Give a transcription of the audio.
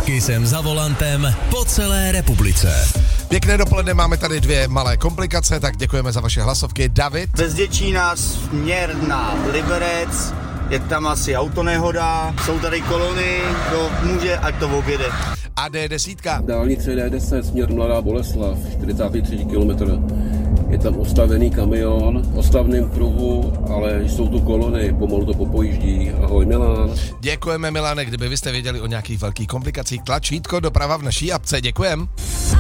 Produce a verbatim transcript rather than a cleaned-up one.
S Kissem za volantem po celé republice. Pěkné dopoledne, máme tady dvě malé komplikace, tak děkujeme za vaše hlasovky. David? Bez Děčína směr na Liberec, je tam asi autonehoda, jsou tady kolony, to může, ať to objede. A D deset. Dálnice D deset, směr Mladá Boleslav, čtyřicátý třetí kilometr. Je tam ostavený kamion, ostavným pruhu, ale jsou tu kolony, pomalu to popojíždí. Ahoj Milan. Děkujeme Milane, kdyby vy jste věděli o nějakých velkých komplikacích, tlačítko doprava v naší apce, děkujem.